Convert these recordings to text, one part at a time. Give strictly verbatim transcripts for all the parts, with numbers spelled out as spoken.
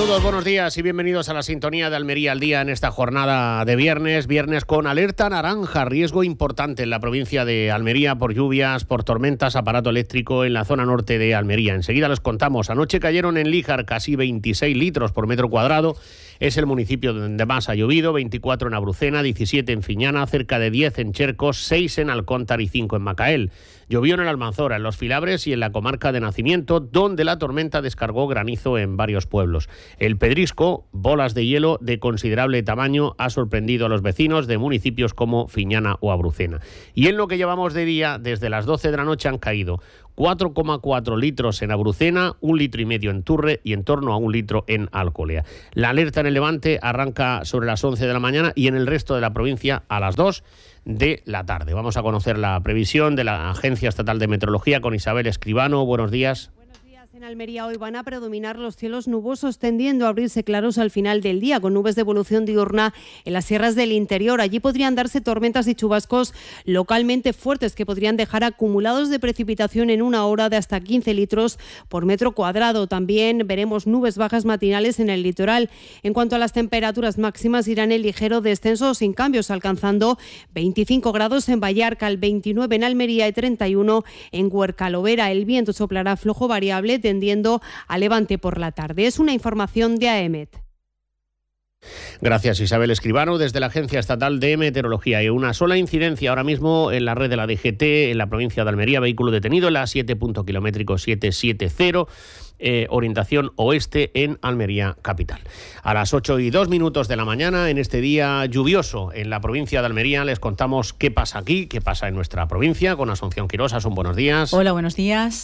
Saludos, buenos días y bienvenidos a la sintonía de Almería al Día en esta jornada de viernes, viernes con alerta naranja, riesgo importante en la provincia de Almería por lluvias, por tormentas, aparato eléctrico en la zona norte de Almería. Enseguida les contamos, anoche cayeron en Líjar casi veintiséis litros por metro cuadrado, es el municipio donde más ha llovido, veinticuatro en Abrucena, diecisiete en Fiñana, cerca de diez en Chercos, seis en Alcóntar y cinco en Macael. Llovió en el Almanzora, en Los Filabres y en la comarca de Nacimiento, donde la tormenta descargó granizo en varios pueblos. El pedrisco, bolas de hielo de considerable tamaño, ha sorprendido a los vecinos de municipios como Fiñana o Abrucena. Y en lo que llevamos de día, desde las doce de la noche han caído cuatro coma cuatro litros en Abrucena, un litro y medio en Turre y en torno a un litro en Alcolea. La alerta en el Levante arranca sobre las once de la mañana y en el resto de la provincia a las dos de la tarde. Vamos a conocer la previsión de la Agencia Estatal de Meteorología con Isabel Escribano. Buenos días. En Almería hoy van a predominar los cielos nubosos, tendiendo a abrirse claros al final del día, con nubes de evolución diurna en las sierras del interior. Allí podrían darse tormentas y chubascos localmente fuertes que podrían dejar acumulados de precipitación en una hora de hasta quince litros por metro cuadrado. También veremos nubes bajas matinales en el litoral. En cuanto a las temperaturas máximas, irán en ligero descenso sin cambios, alcanzando veinticinco grados en Vallarcal, veintinueve en Almería y treinta y uno en Huercalovera. El viento soplará flojo variable, tendiendo a levante por la tarde. Es una información de A E M E T. Gracias, Isabel Escribano, desde la Agencia Estatal de Meteorología. Y una sola incidencia ahora mismo en la red de la D G T en la provincia de Almería, vehículo detenido en la siete punto kilométrico setecientos setenta, eh, orientación oeste en Almería capital. A las ocho y dos minutos de la mañana, en este día lluvioso en la provincia de Almería, les contamos qué pasa aquí, qué pasa en nuestra provincia, con Asunción Quirós. Asun, buenos días. Hola, buenos días.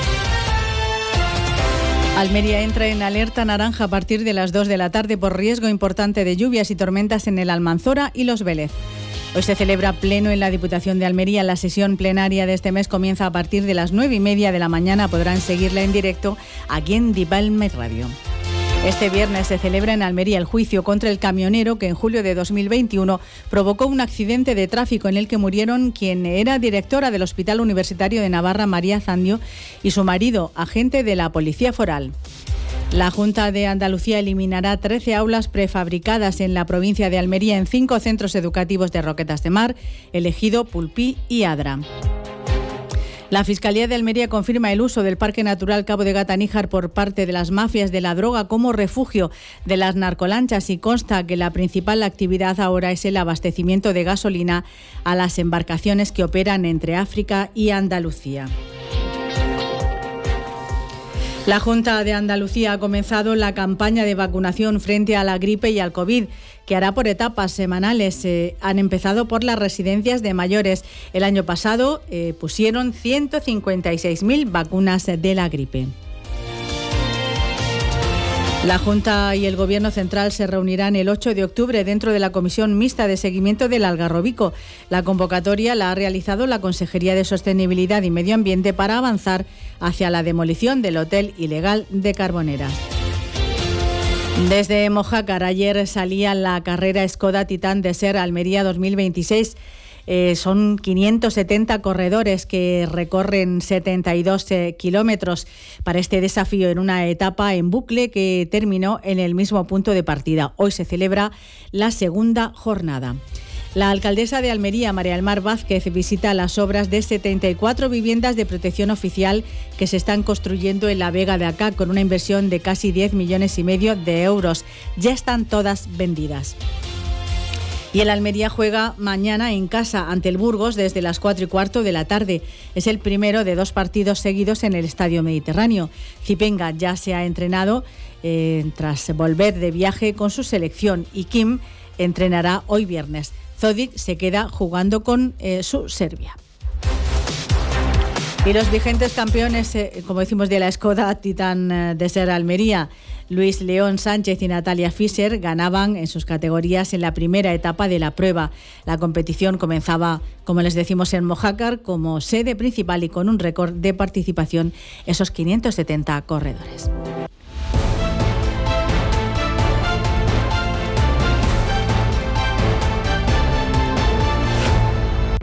Almería entra en alerta naranja a partir de las dos de la tarde por riesgo importante de lluvias y tormentas en el Almanzora y Los Vélez. Hoy se celebra pleno en la Diputación de Almería. La sesión plenaria de este mes comienza a partir de las nueve y media de la mañana. Podrán seguirla en directo aquí en Dipalme Radio. Este viernes se celebra en Almería el juicio contra el camionero que en julio de dos mil veintiuno provocó un accidente de tráfico en el que murieron quien era directora del Hospital Universitario de Navarra, María Zandio, y su marido, agente de la Policía Foral. La Junta de Andalucía eliminará trece aulas prefabricadas en la provincia de Almería en cinco centros educativos de Roquetas de Mar, El Ejido, Pulpí y Adra. La Fiscalía de Almería confirma el uso del Parque Natural Cabo de Gata-Níjar por parte de las mafias de la droga como refugio de las narcolanchas y consta que la principal actividad ahora es el abastecimiento de gasolina a las embarcaciones que operan entre África y Andalucía. La Junta de Andalucía ha comenzado la campaña de vacunación frente a la gripe y al COVID, que hará por etapas semanales. Eh, han empezado por las residencias de mayores. El año pasado eh, pusieron ciento cincuenta y seis mil vacunas de la gripe. La Junta y el Gobierno Central se reunirán el ocho de octubre dentro de la Comisión Mixta de Seguimiento del Algarrobico. La convocatoria la ha realizado la Consejería de Sostenibilidad y Medio Ambiente para avanzar hacia la demolición del hotel ilegal de Carboneras. Desde Mojácar, ayer salía la carrera Skoda Titan Desert Almería dos mil veintiséis. Eh, son quinientos setenta corredores que recorren setenta y dos eh, kilómetros para este desafío en una etapa en bucle que terminó en el mismo punto de partida. Hoy se celebra la segunda jornada. La alcaldesa de Almería, María del Mar Vázquez, visita las obras de setenta y cuatro viviendas de protección oficial que se están construyendo en la Vega de Acá con una inversión de casi diez millones y medio de euros. Ya están todas vendidas. Y el Almería juega mañana en casa ante el Burgos desde las cuatro y cuarto de la tarde. Es el primero de dos partidos seguidos en el Estadio Mediterráneo. Zipenga ya se ha entrenado eh, tras volver de viaje con su selección y Kim entrenará hoy viernes. Zodic se queda jugando con eh, su Serbia. Y los vigentes campeones, eh, como decimos, de la Skoda Titan eh, Desert Almería, Luis León Sánchez y Natalia Fischer, ganaban en sus categorías en la primera etapa de la prueba. La competición comenzaba, como les decimos, en Mojácar como sede principal y con un récord de participación, esos quinientos setenta corredores.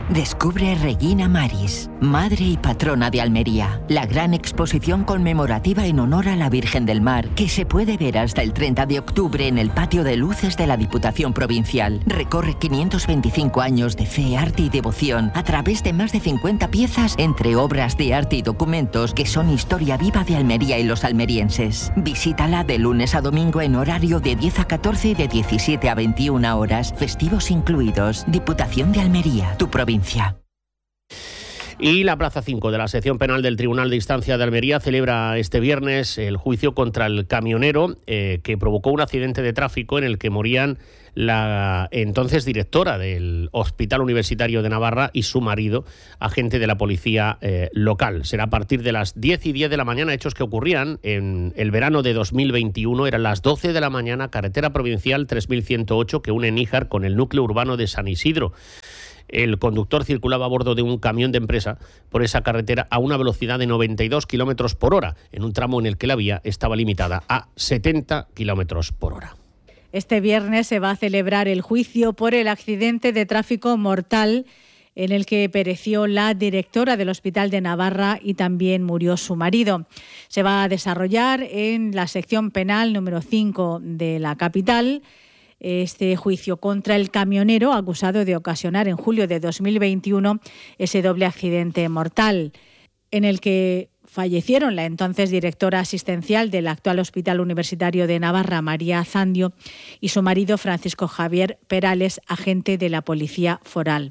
Descubre Regina Maris, madre y patrona de Almería, la gran exposición conmemorativa en honor a la Virgen del Mar, que se puede ver hasta el treinta de octubre en el patio de luces de la Diputación Provincial. Recorre quinientos veinticinco años de fe, arte y devoción a través de más de cincuenta piezas entre obras de arte y documentos que son historia viva de Almería y los almerienses. Visítala de lunes a domingo en horario de diez a catorce y de diecisiete a veintiuna horas, festivos incluidos. Diputación de Almería, tu provincia. Y la Plaza cinco de la sección penal del Tribunal de Instancia de Almería celebra este viernes el juicio contra el camionero eh, que provocó un accidente de tráfico en el que morían la entonces directora del Hospital Universitario de Navarra y su marido, agente de la policía eh, local. Será a partir de las diez y diez de la mañana, hechos que ocurrían en el verano de dos mil veintiuno. Eran las doce de la mañana, carretera provincial tres mil ciento ocho que une Níjar con el núcleo urbano de San Isidro. El conductor circulaba a bordo de un camión de empresa por esa carretera a una velocidad de noventa y dos kilómetros por hora, en un tramo en el que la vía estaba limitada a setenta kilómetros por hora. Este viernes se va a celebrar el juicio por el accidente de tráfico mortal en el que pereció la directora del Hospital de Navarra y también murió su marido. Se va a desarrollar en la sección penal número cinco de la capital. Este juicio contra el camionero acusado de ocasionar en julio de dos mil veintiuno ese doble accidente mortal en el que fallecieron la entonces directora asistencial del actual Hospital Universitario de Navarra, María Zandio, y su marido Francisco Javier Perales, agente de la Policía Foral.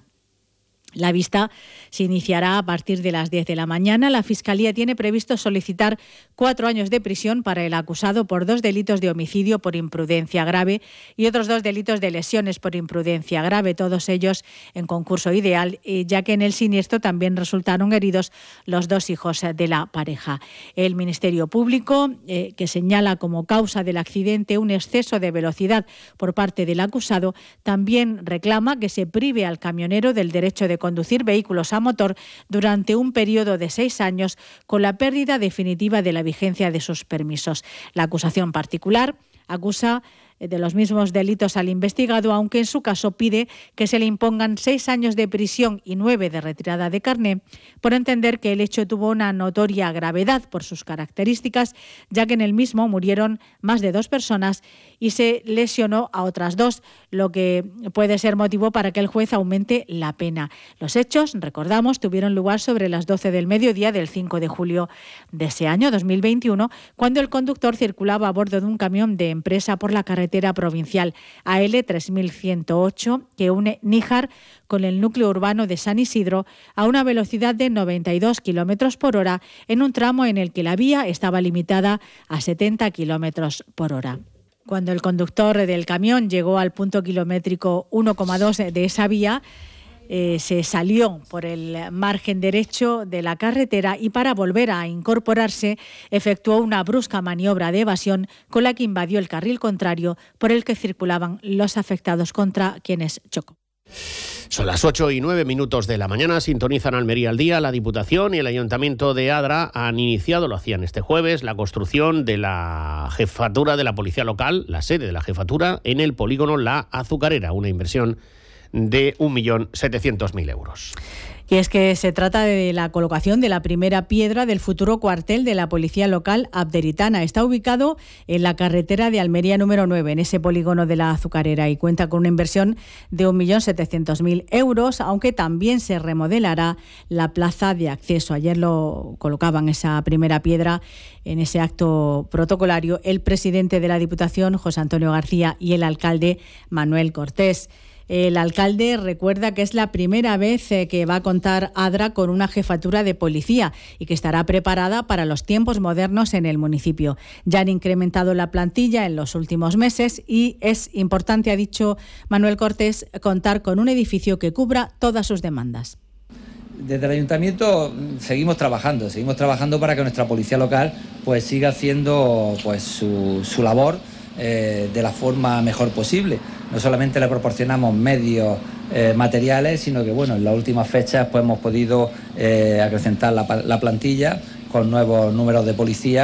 La vista se iniciará a partir de las diez de la mañana. La Fiscalía tiene previsto solicitar cuatro años de prisión para el acusado por dos delitos de homicidio por imprudencia grave y otros dos delitos de lesiones por imprudencia grave, todos ellos en concurso ideal, ya que en el siniestro también resultaron heridos los dos hijos de la pareja. El Ministerio Público, eh, que señala como causa del accidente un exceso de velocidad por parte del acusado, también reclama que se prive al camionero del derecho de conducir vehículos a motor durante un periodo de seis años con la pérdida definitiva de la vigencia de sus permisos. La acusación particular acusa de los mismos delitos al investigado, aunque en su caso pide que se le impongan seis años de prisión y nueve de retirada de carné, por entender que el hecho tuvo una notoria gravedad por sus características, ya que en el mismo murieron más de dos personas y se lesionó a otras dos, lo que puede ser motivo para que el juez aumente la pena. Los hechos, recordamos, tuvieron lugar sobre las doce del mediodía del cinco de julio de ese año, dos mil veintiuno, cuando el conductor circulaba a bordo de un camión de empresa por la carretera provincial A L tres mil ciento ocho que une Níjar con el núcleo urbano de San Isidro a una velocidad de noventa y dos kilómetros por hora en un tramo en el que la vía estaba limitada a setenta kilómetros por hora. Cuando el conductor del camión llegó al punto kilométrico uno coma dos de esa vía, Eh, se salió por el margen derecho de la carretera y para volver a incorporarse efectuó una brusca maniobra de evasión con la que invadió el carril contrario por el que circulaban los afectados contra quienes chocó. Son las ocho y nueve minutos de la mañana, sintonizan Almería al día. La Diputación y el Ayuntamiento de Adra han iniciado, lo hacían este jueves, la construcción de la jefatura de la Policía Local, la sede de la jefatura, en el polígono La Azucarera, una inversión de un millón setecientos mil euros. Y es que se trata de la colocación de la primera piedra del futuro cuartel de la Policía Local abderitana. Está ubicado en la carretera de Almería número nueve, en ese polígono de La Azucarera, y cuenta con una inversión de un millón setecientos mil euros, aunque también se remodelará la plaza de acceso. Ayer lo colocaban esa primera piedra en ese acto protocolario el presidente de la Diputación, José Antonio García, y el alcalde Manuel Cortés. El alcalde recuerda que es la primera vez que va a contar Adra con una jefatura de policía y que estará preparada para los tiempos modernos en el municipio. Ya han incrementado la plantilla en los últimos meses y es importante, ha dicho Manuel Cortés, contar con un edificio que cubra todas sus demandas. Desde el Ayuntamiento seguimos trabajando, seguimos trabajando para que nuestra policía local pues siga haciendo pues su, su labor eh, de la forma mejor posible. No solamente le proporcionamos medios eh, materiales, sino que bueno, en las últimas fechas pues hemos podido eh, acrecentar la, la plantilla con nuevos números de policía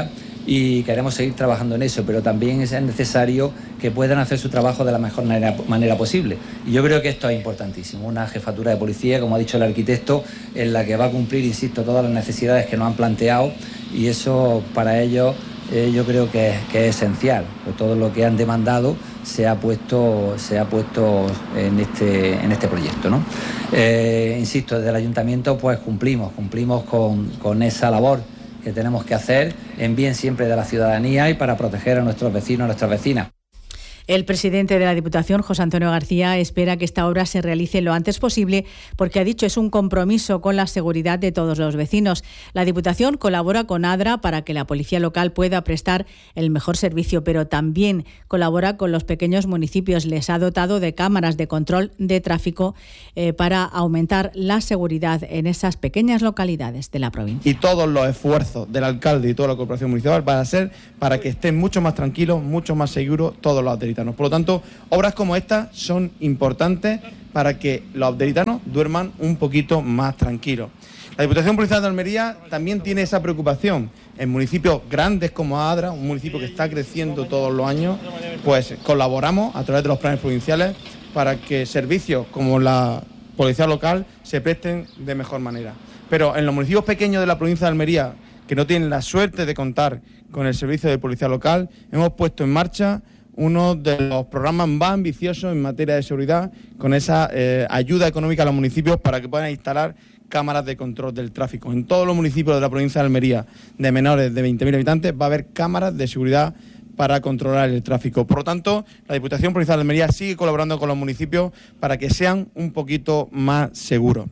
y queremos seguir trabajando en eso, pero también es necesario que puedan hacer su trabajo de la mejor manera, manera posible. Y yo creo que esto es importantísimo, una jefatura de policía, como ha dicho el arquitecto, en la que va a cumplir, insisto, todas las necesidades que nos han planteado, y eso para ellos eh, yo creo que es, que es esencial, pues todo lo que han demandado se ha puesto, se ha puesto en este, en este proyecto, ¿no? Eh, insisto, desde el ayuntamiento pues cumplimos, cumplimos con, con esa labor que tenemos que hacer en bien siempre de la ciudadanía y para proteger a nuestros vecinos, a nuestras vecinas. El presidente de la Diputación, José Antonio García, espera que esta obra se realice lo antes posible porque, ha dicho, es un compromiso con la seguridad de todos los vecinos. La Diputación colabora con ADRA para que la policía local pueda prestar el mejor servicio, pero también colabora con los pequeños municipios. Les ha dotado de cámaras de control de tráfico eh, para aumentar la seguridad en esas pequeñas localidades de la provincia. Y todos los esfuerzos del alcalde y toda la corporación municipal van a ser para que estén mucho más tranquilos, mucho más seguros todos los adheritanos. Por lo tanto, obras como esta son importantes para que los abderitanos duerman un poquito más tranquilos. La Diputación Provincial de Almería también tiene esa preocupación. En municipios grandes como Adra, un municipio que está creciendo todos los años, pues colaboramos a través de los planes provinciales para que servicios como la policía local se presten de mejor manera. Pero en los municipios pequeños de la provincia de Almería, que no tienen la suerte de contar con el servicio de policía local, hemos puesto en marcha uno de los programas más ambiciosos en materia de seguridad, con esa eh, ayuda económica a los municipios para que puedan instalar cámaras de control del tráfico. En todos los municipios de la provincia de Almería de menores de veinte mil habitantes va a haber cámaras de seguridad para controlar el tráfico. Por lo tanto, la Diputación Provincial de Almería sigue colaborando con los municipios para que sean un poquito más seguros.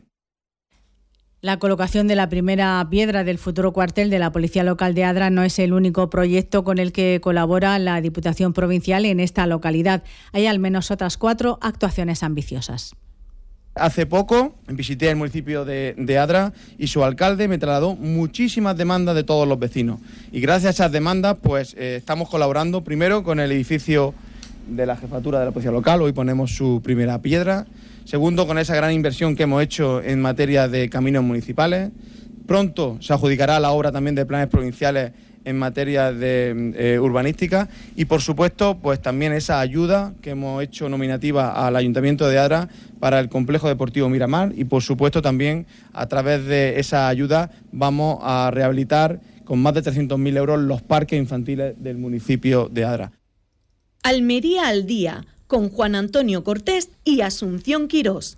La colocación de la primera piedra del futuro cuartel de la Policía Local de Adra no es el único proyecto con el que colabora la Diputación Provincial en esta localidad. Hay al menos otras cuatro actuaciones ambiciosas. Hace poco visité el municipio de, de Adra y su alcalde me trasladó muchísimas demandas de todos los vecinos. Y gracias a esas demandas, pues eh, estamos colaborando primero con el edificio de la jefatura de la Policía Local. Hoy ponemos su primera piedra. Segundo, con esa gran inversión que hemos hecho en materia de caminos municipales. Pronto se adjudicará la obra también de planes provinciales en materia de eh, urbanística y, por supuesto, pues también esa ayuda que hemos hecho nominativa al Ayuntamiento de Adra para el Complejo Deportivo Miramar y, por supuesto, también a través de esa ayuda vamos a rehabilitar con más de trescientos mil euros los parques infantiles del municipio de Adra. Almería al día, con Juan Antonio Cortés y Asunción Quirós.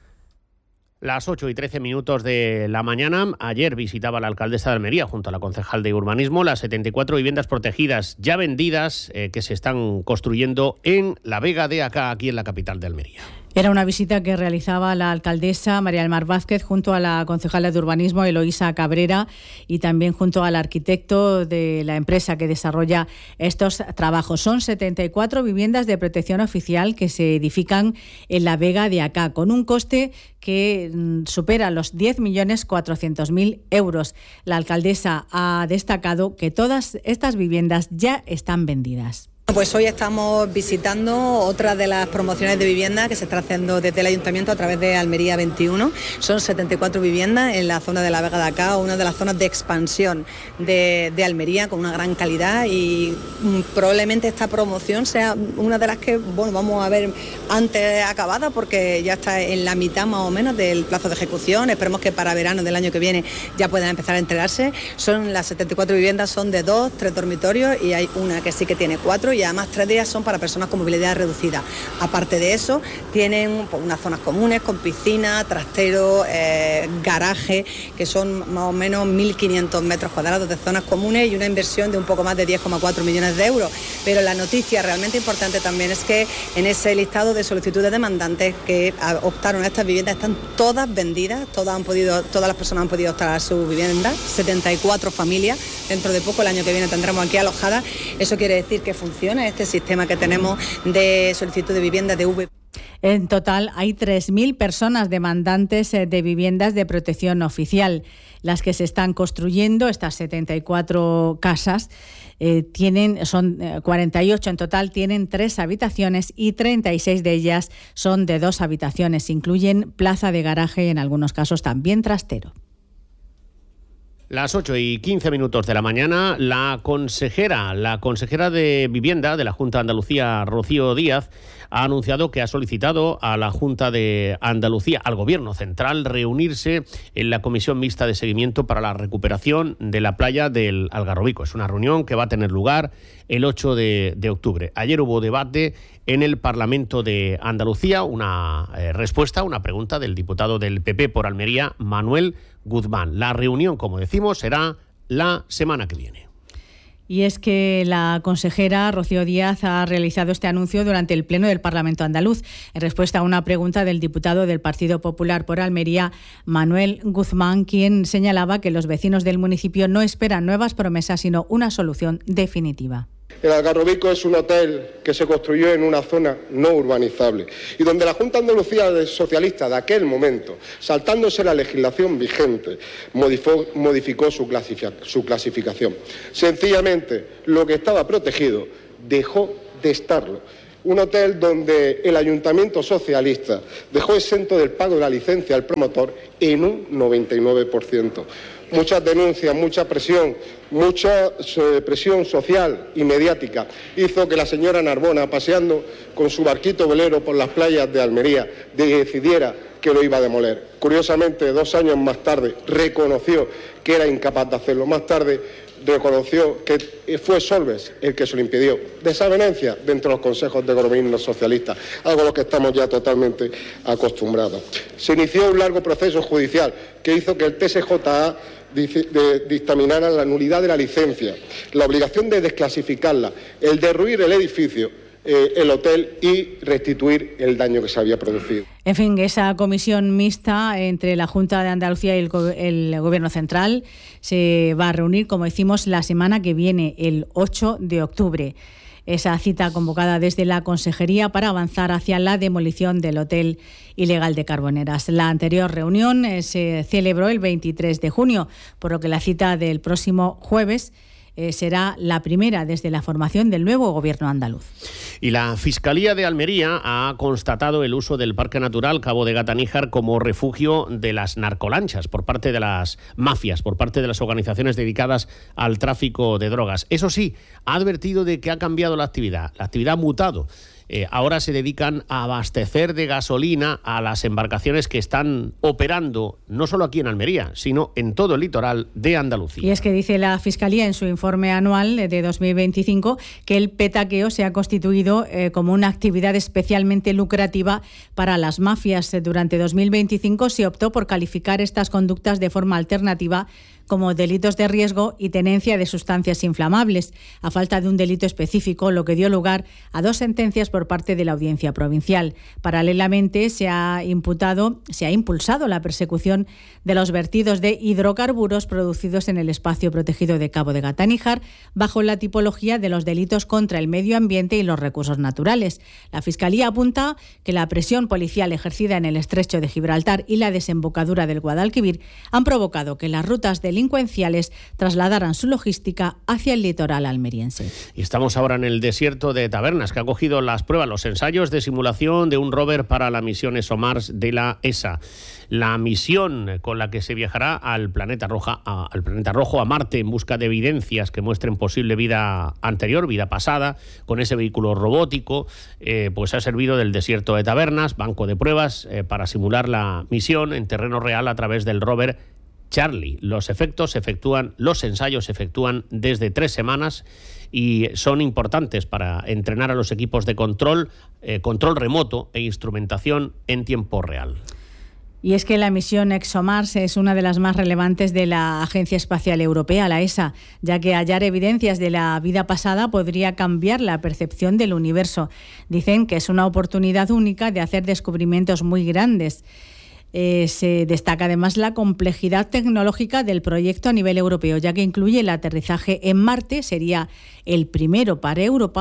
Las ocho y trece minutos de la mañana. Ayer visitaba la alcaldesa de Almería junto a la concejal de urbanismo las setenta y cuatro viviendas protegidas ya vendidas eh, que se están construyendo en la Vega de Acá, aquí en la capital de Almería. Era una visita que realizaba la alcaldesa María del Mar Vázquez junto a la concejala de urbanismo Eloísa Cabrera y también junto al arquitecto de la empresa que desarrolla estos trabajos. Son setenta y cuatro viviendas de protección oficial que se edifican en la Vega de Acá con un coste que supera los diez millones cuatrocientos mil euros. La alcaldesa ha destacado que todas estas viviendas ya están vendidas. Pues hoy estamos visitando otra de las promociones de vivienda que se está haciendo desde el Ayuntamiento a través de Almería veintiuno. Son setenta y cuatro viviendas en la zona de la Vega de Acá, una de las zonas de expansión de, de Almería con una gran calidad y mm, probablemente esta promoción sea una de las que bueno, vamos a ver antes acabada porque ya está en la mitad más o menos del plazo de ejecución. Esperemos que para verano del año que viene ya puedan empezar a entregarse. Son las setenta y cuatro viviendas, son de dos, tres dormitorios y hay una que sí que tiene cuatro y además tres de ellas son para personas con movilidad reducida. Aparte de eso, tienen pues, unas zonas comunes con piscina, trastero, eh, garaje, que son más o menos mil quinientos metros cuadrados de zonas comunes y una inversión de un poco más de diez coma cuatro millones de euros. Pero la noticia realmente importante también es que en ese listado de solicitudes demandantes que optaron a estas viviendas están todas vendidas, todas han podido, todas las personas han podido optar a su vivienda, setenta y cuatro familias. Dentro de poco, el año que viene, tendremos aquí alojadas. Eso quiere decir que funciona este sistema que tenemos de solicitud de vivienda de V. En total hay tres mil personas demandantes de viviendas de protección oficial. Las que se están construyendo, estas setenta y cuatro casas, eh, tienen, son eh, cuarenta y ocho en total, tienen tres habitaciones y treinta y seis de ellas son de dos habitaciones. Incluyen plaza de garaje y en algunos casos también trastero. Las ocho y quince minutos de la mañana, la consejera, la consejera de Vivienda de la Junta de Andalucía, Rocío Díaz, ha anunciado que ha solicitado a la Junta de Andalucía, al Gobierno Central, reunirse en la Comisión Mixta de Seguimiento para la Recuperación de la playa del Algarrobico. Es una reunión que va a tener lugar el ocho de octubre. Ayer hubo debate en el Parlamento de Andalucía, una eh, respuesta a una pregunta del diputado del P P por Almería, Manuel Guzmán. La reunión, como decimos, será la semana que viene. Y es que la consejera Rocío Díaz ha realizado este anuncio durante el Pleno del Parlamento andaluz, en respuesta a una pregunta del diputado del Partido Popular por Almería, Manuel Guzmán, quien señalaba que los vecinos del municipio no esperan nuevas promesas, sino una solución definitiva. El Algarrobico es un hotel que se construyó en una zona no urbanizable y donde la Junta de Andalucía socialista de aquel momento, saltándose la legislación vigente, modificó, modificó su, su clasificación. Sencillamente, lo que estaba protegido dejó de estarlo. Un hotel donde el ayuntamiento socialista dejó exento del pago de la licencia al promotor en un noventa y nueve por ciento. Muchas denuncias, mucha presión, mucha presión social y mediática hizo que la señora Narbona, paseando con su barquito velero por las playas de Almería, decidiera que lo iba a demoler. Curiosamente, dos años más tarde, reconoció que era incapaz de hacerlo. Más tarde, reconoció que fue Solbes el que se lo impidió. Desavenencia dentro de los consejos de gobierno socialistas, algo a lo que estamos ya totalmente acostumbrados. Se inició un largo proceso judicial que hizo que el T S J A dictaminara la nulidad de la licencia, la obligación de desclasificarla, el derruir el edificio, eh, el hotel y restituir el daño que se había producido. En fin, esa comisión mixta entre la Junta de Andalucía y el, go- el Gobierno Central se va a reunir, como decimos, la semana que viene, el ocho de octubre. Esa cita convocada desde la Consejería para avanzar hacia la demolición del hotel ilegal de Carboneras. La anterior reunión eh, se celebró el veintitrés de junio, por lo que la cita del próximo jueves eh, será la primera desde la formación del nuevo Gobierno andaluz. Y la Fiscalía de Almería ha constatado el uso del Parque Natural Cabo de Gata-Níjar como refugio de las narcolanchas por parte de las mafias, por parte de las organizaciones dedicadas al tráfico de drogas. Eso sí, ha advertido de que ha cambiado la actividad. La actividad ha mutado. Eh, ahora se dedican a abastecer de gasolina a las embarcaciones que están operando no solo aquí en Almería, sino en todo el litoral de Andalucía. Y es que dice la Fiscalía en su informe anual de dos mil veinticinco que el petaqueo se ha constituido eh, como una actividad especialmente lucrativa para las mafias. Durante dos mil veinticinco se optó por calificar estas conductas de forma alternativa como delitos de riesgo y tenencia de sustancias inflamables, a falta de un delito específico, lo que dio lugar a dos sentencias por parte de la Audiencia Provincial. Paralelamente, se ha imputado, se ha impulsado la persecución de los vertidos de hidrocarburos producidos en el espacio protegido de Cabo de Gata-Níjar, bajo la tipología de los delitos contra el medio ambiente y los recursos naturales. La Fiscalía apunta que la presión policial ejercida en el estrecho de Gibraltar y la desembocadura del Guadalquivir han provocado que las rutas de delincuenciales trasladaran su logística hacia el litoral almeriense. Y estamos ahora en el desierto de Tabernas, que ha cogido las pruebas, los ensayos de simulación de un rover para la misión ExoMars de la E S A. La misión con la que se viajará al planeta roja, a, al planeta rojo, a Marte, en busca de evidencias que muestren posible vida anterior, vida pasada, con ese vehículo robótico, eh, pues ha servido del desierto de Tabernas, banco de pruebas, eh, para simular la misión en terreno real a través del rover Charlie. Los efectos se efectúan, los ensayos se efectúan desde tres semanas y son importantes para entrenar a los equipos de control, eh, control remoto e instrumentación en tiempo real. Y es que la misión ExoMars es una de las más relevantes de la Agencia Espacial Europea, la E S A, ya que hallar evidencias de la vida pasada podría cambiar la percepción del universo. Dicen que es una oportunidad única de hacer descubrimientos muy grandes. Eh, se destaca además la complejidad tecnológica del proyecto a nivel europeo, ya que incluye el aterrizaje en Marte, sería el primero para Europa,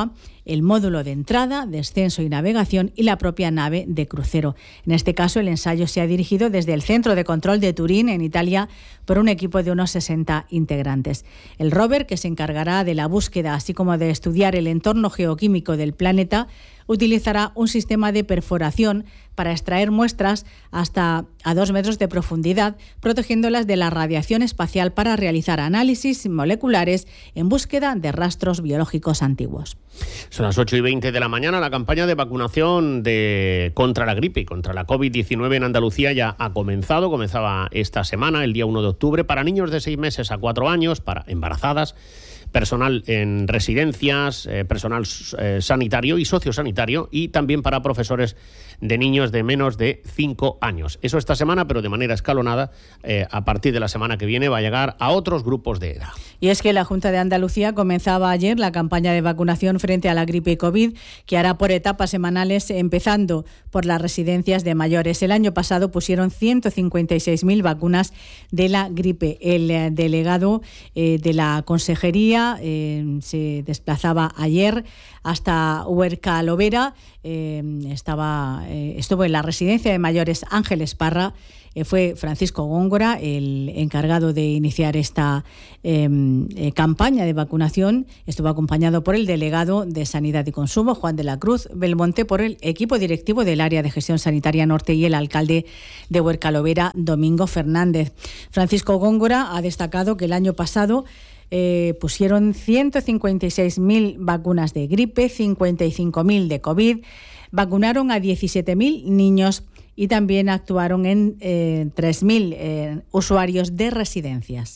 el módulo de entrada, descenso y navegación y la propia nave de crucero. En este caso, el ensayo se ha dirigido desde el Centro de Control de Turín, en Italia, por un equipo de unos sesenta integrantes. El rover, que se encargará de la búsqueda, así como de estudiar el entorno geoquímico del planeta, utilizará un sistema de perforación para extraer muestras hasta a dos metros de profundidad, protegiéndolas de la radiación espacial para realizar análisis moleculares en búsqueda de rastros biológicos antiguos. Son las ocho y veinte de la mañana. La campaña de vacunación de contra la gripe y contra la COVID diecinueve en Andalucía ya ha comenzado. Comenzaba esta semana, el día uno de octubre, para niños de seis meses a cuatro años, para embarazadas, personal en residencias, eh, personal eh, sanitario y sociosanitario, y también para profesores de niños de menos de cinco años. Eso esta semana, pero de manera escalonada. Eh, a partir de la semana que viene va a llegar a otros grupos de edad. Y es que la Junta de Andalucía comenzaba ayer la campaña de vacunación frente a la gripe y COVID, que hará por etapas semanales, empezando por las residencias de mayores. El año pasado pusieron ciento cincuenta y seis mil vacunas de la gripe. El eh, delegado eh, de la Consejería Eh, se desplazaba ayer hasta Huerca-Lovera, eh, estaba, eh, estuvo en la residencia de mayores Ángeles Parra. Eh, fue Francisco Góngora el encargado de iniciar esta eh, eh, campaña de vacunación. Estuvo acompañado por el delegado de Sanidad y Consumo, Juan de la Cruz Belmonte, por el equipo directivo del Área de Gestión Sanitaria Norte y el alcalde de Huerca-Lovera, Domingo Fernández. Francisco Góngora ha destacado que el año pasado Eh, pusieron ciento cincuenta y seis mil vacunas de gripe, cincuenta y cinco mil de COVID, vacunaron a diecisiete mil niños y también actuaron en eh, tres mil eh, usuarios de residencias.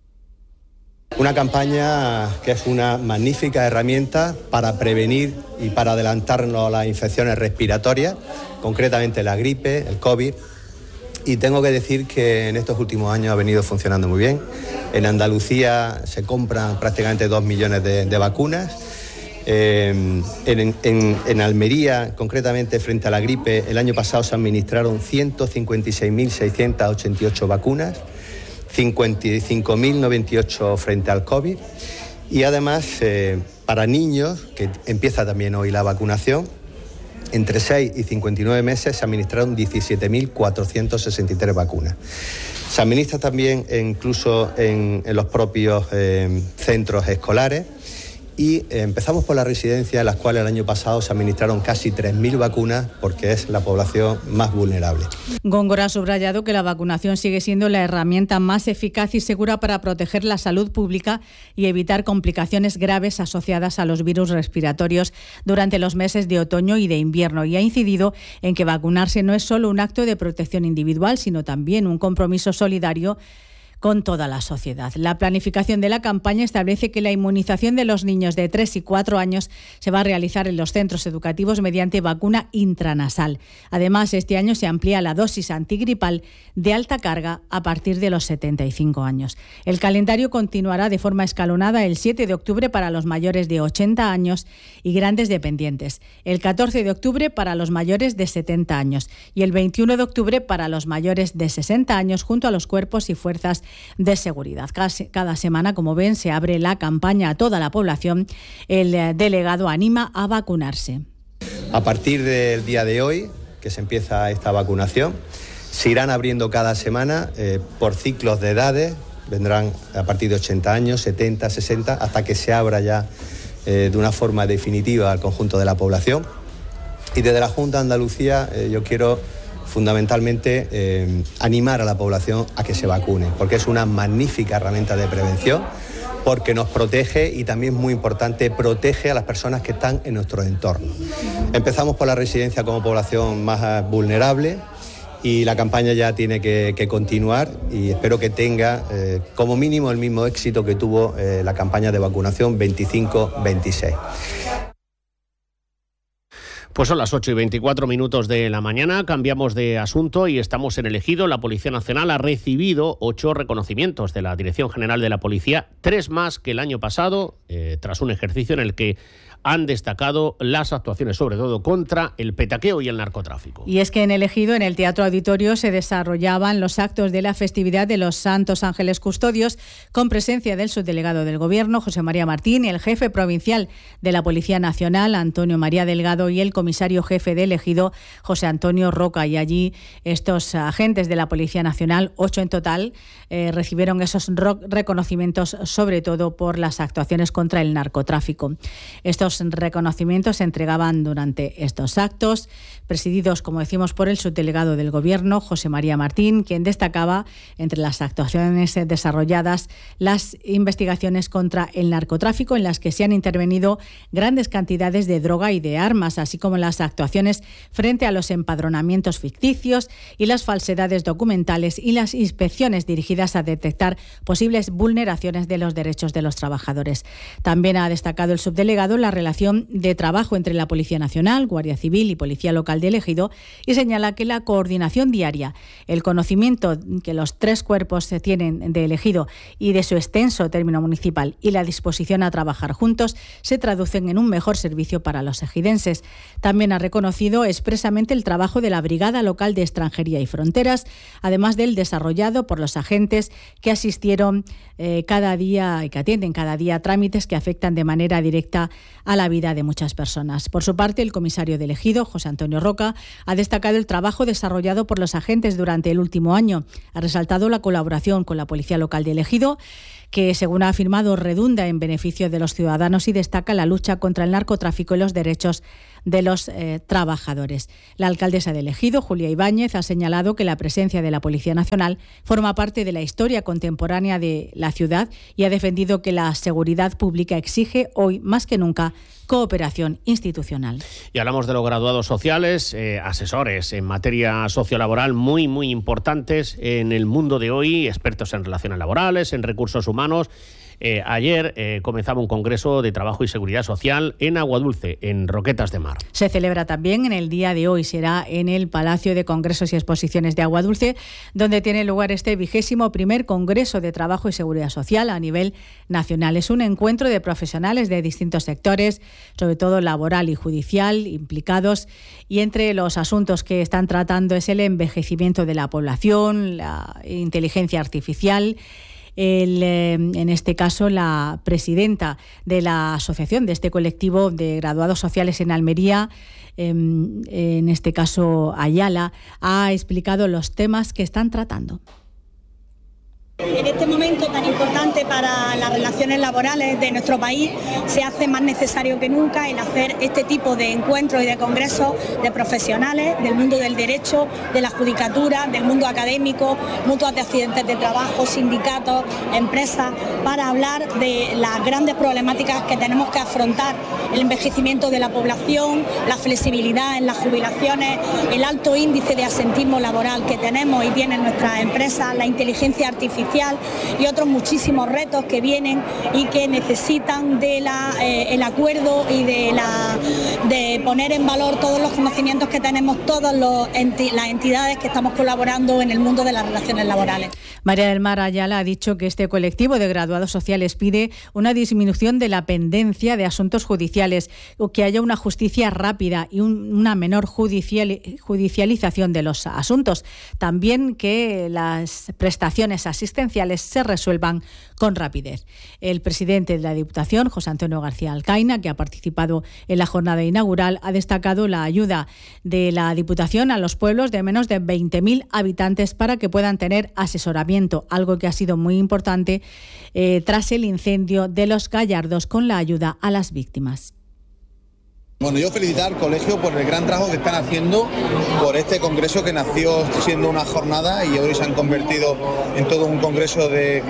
Una campaña que es una magnífica herramienta para prevenir y para adelantarnos a las infecciones respiratorias, concretamente la gripe, el COVID. Y tengo que decir que en estos últimos años ha venido funcionando muy bien. En Andalucía se compran prácticamente dos millones de, de vacunas. Eh, en, en, en Almería, concretamente frente a la gripe, el año pasado se administraron ciento cincuenta y seis mil seiscientas ochenta y ocho vacunas, cincuenta y cinco mil noventa y ocho frente al COVID. Y además, eh, para niños, que empieza también hoy la vacunación, entre seis y cincuenta y nueve meses se administraron diecisiete mil cuatrocientas sesenta y tres vacunas. Se administra también incluso en, en los propios eh, centros escolares. Y eh, empezamos por las residencias, en las cuales el año pasado se administraron casi tres mil vacunas, porque es la población más vulnerable. Góngora ha subrayado que la vacunación sigue siendo la herramienta más eficaz y segura para proteger la salud pública y evitar complicaciones graves asociadas a los virus respiratorios durante los meses de otoño y de invierno, y ha incidido en que vacunarse no es solo un acto de protección individual, sino también un compromiso solidario con toda la sociedad. La planificación de la campaña establece que la inmunización de los niños de tres y cuatro años se va a realizar en los centros educativos mediante vacuna intranasal. Además, este año se amplía la dosis antigripal de alta carga a partir de los setenta y cinco años. El calendario continuará de forma escalonada el siete de octubre para los mayores de ochenta años y grandes dependientes, el catorce de octubre para los mayores de setenta años y el veintiuno de octubre para los mayores de sesenta años, junto a los cuerpos y fuerzas de seguridad. Cada semana, como ven, se abre la campaña a toda la población. El delegado anima a vacunarse. A partir del día de hoy, que se empieza esta vacunación, se irán abriendo cada semana eh, por ciclos de edades. Vendrán a partir de ochenta años, setenta, sesenta, hasta que se abra ya eh, de una forma definitiva al conjunto de la población. Y desde la Junta de Andalucía eh, yo quiero fundamentalmente eh, animar a la población a que se vacune, porque es una magnífica herramienta de prevención, porque nos protege y también, muy importante, protege a las personas que están en nuestro entorno. Empezamos por la residencia como población más vulnerable y la campaña ya tiene que, que continuar, y espero que tenga eh, como mínimo el mismo éxito que tuvo eh, la campaña de vacunación veinticinco veintiséis. Pues son las ocho y veinticuatro minutos de la mañana, cambiamos de asunto y estamos en el Ejido. La Policía Nacional ha recibido ocho reconocimientos de la Dirección General de la Policía, tres más que el año pasado, eh, tras un ejercicio en el que han destacado las actuaciones, sobre todo contra el petaqueo y el narcotráfico. Y es que en el Ejido, en el Teatro Auditorio, se desarrollaban los actos de la festividad de los Santos Ángeles Custodios, con presencia del subdelegado del Gobierno, José María Martín, y el jefe provincial de la Policía Nacional, Antonio María Delgado, y el comisario jefe del Ejido, José Antonio Roca. Y allí estos agentes de la Policía Nacional, ocho en total, eh, recibieron esos reconocimientos, sobre todo por las actuaciones contra el narcotráfico. Estos reconocimientos se entregaban durante estos actos, presididos, como decimos, por el subdelegado del Gobierno, José María Martín, quien destacaba, entre las actuaciones desarrolladas, las investigaciones contra el narcotráfico, en las que se han intervenido grandes cantidades de droga y de armas, así como las actuaciones frente a los empadronamientos ficticios y las falsedades documentales, y las inspecciones dirigidas a detectar posibles vulneraciones de los derechos de los trabajadores. También ha destacado el subdelegado la relación de trabajo entre la Policía Nacional, Guardia Civil y Policía Local del Ejido, y señala que la coordinación diaria, el conocimiento que los tres cuerpos se tienen de Ejido y de su extenso término municipal, y la disposición a trabajar juntos, se traducen en un mejor servicio para los ejidenses. También ha reconocido expresamente el trabajo de la Brigada Local de Extranjería y Fronteras, además del desarrollado por los agentes que asistieron eh, cada día y que atienden cada día trámites que afectan de manera directa a la vida de muchas personas. Por su parte, el comisario del Ejido, José Antonio Roca, ha destacado el trabajo desarrollado por los agentes durante el último año. Ha resaltado la colaboración con la Policía Local del Ejido, que, según ha afirmado, redunda en beneficio de los ciudadanos, y destaca la lucha contra el narcotráfico y los derechos de los eh, trabajadores. La alcaldesa del Ejido, Julia Ibáñez, ha señalado que la presencia de la Policía Nacional forma parte de la historia contemporánea de la ciudad, y ha defendido que la seguridad pública exige hoy más que nunca cooperación institucional. Y hablamos de los graduados sociales, eh, asesores en materia sociolaboral muy, muy importantes en el mundo de hoy, expertos en relaciones laborales, en recursos humanos. Eh, ayer eh, comenzaba un congreso de trabajo y seguridad social en Aguadulce, en Roquetas de Mar. Se celebra también en el día de hoy, será en el Palacio de Congresos y Exposiciones de Aguadulce, donde tiene lugar este vigésimo primer Congreso de Trabajo y Seguridad Social a nivel nacional. Es un encuentro de profesionales de distintos sectores, sobre todo laboral y judicial, implicados, y entre los asuntos que están tratando es el envejecimiento de la población, la inteligencia artificial. El, eh, en este caso, la presidenta de la asociación de este colectivo de graduados sociales en Almería, eh, en este caso Ayala, ha explicado los temas que están tratando. En este momento tan importante para las relaciones laborales de nuestro país, se hace más necesario que nunca el hacer este tipo de encuentros y de congresos de profesionales del mundo del derecho, de la judicatura, del mundo académico, mutuas de accidentes de trabajo, sindicatos, empresas, para hablar de las grandes problemáticas que tenemos que afrontar: el envejecimiento de la población, la flexibilidad en las jubilaciones, el alto índice de asentismo laboral que tenemos y tienen nuestras empresas, la inteligencia artificial y otros muchísimos retos que vienen y que necesitan de la, eh, el acuerdo y de, la, de poner en valor todos los conocimientos que tenemos todas los enti, las entidades que estamos colaborando en el mundo de las relaciones laborales. María del Mar Ayala ha dicho que este colectivo de graduados sociales pide una disminución de la pendencia de asuntos judiciales, o que haya una justicia rápida y un, una menor judicial, judicialización de los asuntos. También que las prestaciones asistenciales se resuelvan con rapidez. El presidente de la Diputación, José Antonio García Alcaina, que ha participado en la jornada inaugural, ha destacado la ayuda de la Diputación a los pueblos de menos de veinte mil habitantes para que puedan tener asesoramiento, algo que ha sido muy importante eh, tras el incendio de Los Gallardos, con la ayuda a las víctimas. Bueno, yo felicitar al colegio por el gran trabajo que están haciendo, por este congreso que nació siendo una jornada y hoy se han convertido en todo un congreso de,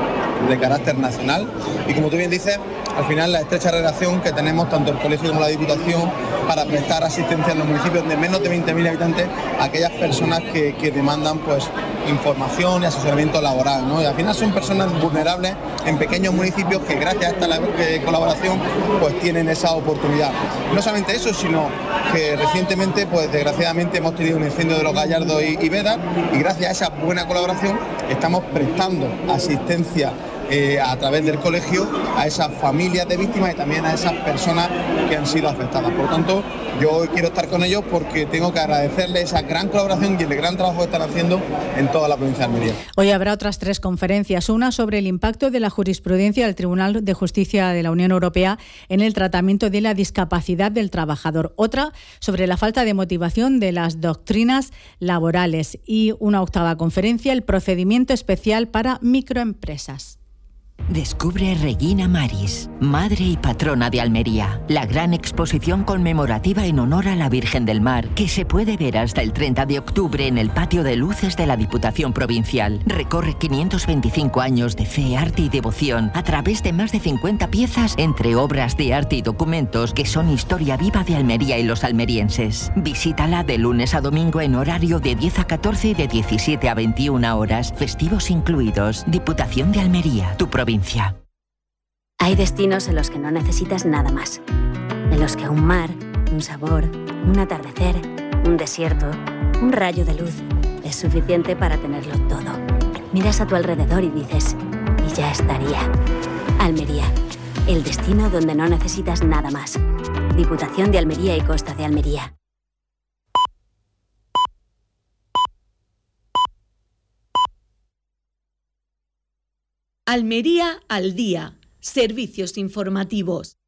de carácter nacional. Y como tú bien dices, al final la estrecha relación que tenemos tanto el colegio como la Diputación para prestar asistencia en los municipios de menos de veinte mil habitantes a aquellas personas que, que demandan pues información y asesoramiento laboral, ¿no? Y al final son personas vulnerables en pequeños municipios que gracias a esta labor de colaboración pues tienen esa oportunidad. No solamente eso, sino que recientemente pues desgraciadamente hemos tenido un incendio de Los Gallardos y, y Veda, y gracias a esa buena colaboración estamos prestando asistencia eh, a través del colegio a esas familias de víctimas y también a esas personas que han sido afectadas. Por lo tanto, yo hoy quiero estar con ellos porque tengo que agradecerles esa gran colaboración y el gran trabajo que están haciendo en toda la provincia de Almería. Hoy habrá otras tres conferencias, una sobre el impacto de la jurisprudencia del Tribunal de Justicia de la Unión Europea en el tratamiento de la discapacidad del trabajador, otra sobre la falta de motivación de las doctrinas laborales y una octava conferencia, el procedimiento especial para microempresas. Descubre Regina Maris, madre y patrona de Almería, la gran exposición conmemorativa en honor a la Virgen del Mar, que se puede ver hasta el treinta de octubre en el patio de luces de la Diputación Provincial. Recorre quinientos veinticinco años de fe, arte y devoción a través de más de cincuenta piezas entre obras de arte y documentos que son historia viva de Almería y los almerienses. Visítala de lunes a domingo en horario de diez a catorce y de diecisiete a veintiuna horas, festivos incluidos. Diputación de Almería, tu provincia. Hay destinos en los que no necesitas nada más, en los que un mar, un sabor, un atardecer, un desierto, un rayo de luz es suficiente para tenerlo todo. Miras a tu alrededor y dices, y ya estaría. Almería, el destino donde no necesitas nada más. Diputación de Almería y Costa de Almería. Almería al día. Servicios informativos.